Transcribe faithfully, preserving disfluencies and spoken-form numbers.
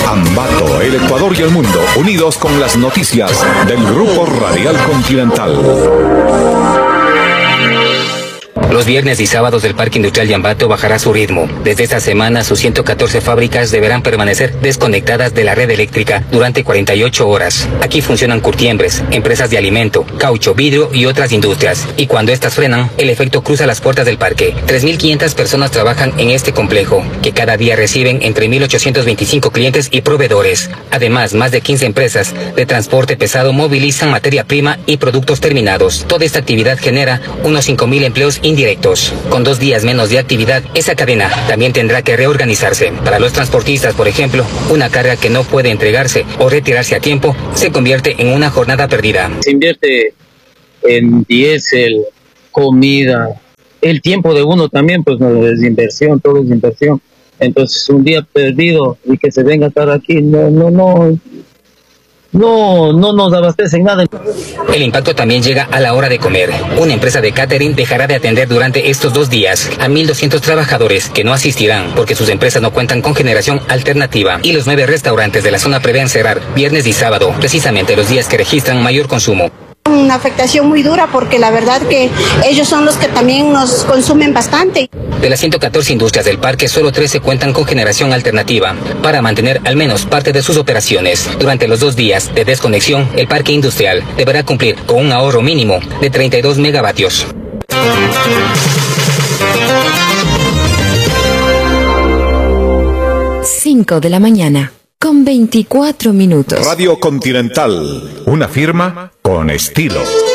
Ambato, el Ecuador y el mundo, unidos con las noticias del Grupo Radial Continental. Los viernes y sábados el Parque Industrial de Ambato bajará su ritmo. Desde esta semana, sus ciento catorce fábricas deberán permanecer desconectadas de la red eléctrica durante cuarenta y ocho horas. Aquí funcionan curtiembres, empresas de alimento, caucho, vidrio y otras industrias. Y cuando estas frenan, el efecto cruza las puertas del parque. tres mil quinientas personas trabajan en este complejo, que cada día reciben entre mil ochocientos veinticinco clientes y proveedores. Además, más de quince empresas de transporte pesado movilizan materia prima y productos terminados. Toda esta actividad genera unos cinco mil empleos indirectos. Con dos días menos de actividad, esa cadena también tendrá que reorganizarse. Para los transportistas, por ejemplo, una carga que no puede entregarse o retirarse a tiempo se convierte en una jornada perdida. Se invierte en diésel, comida, el tiempo de uno también, pues no es inversión, todo es inversión. Entonces, un día perdido y que se venga a estar aquí, no, no, no. No, no nos abastecen nada. El impacto también llega a la hora de comer. Una empresa de catering dejará de atender durante estos dos días a mil doscientos trabajadores que no asistirán porque sus empresas no cuentan con generación alternativa. Y los nueve restaurantes de la zona prevén cerrar viernes y sábado, precisamente los días que registran mayor consumo. Una afectación muy dura porque la verdad que ellos son los que también nos consumen bastante. De las ciento catorce industrias del parque, solo trece cuentan con generación alternativa para mantener al menos parte de sus operaciones. Durante los dos días de desconexión, el parque industrial deberá cumplir con un ahorro mínimo de treinta y dos megavatios. cinco de la mañana, con veinticuatro minutos. Radio Continental, una firma con estilo.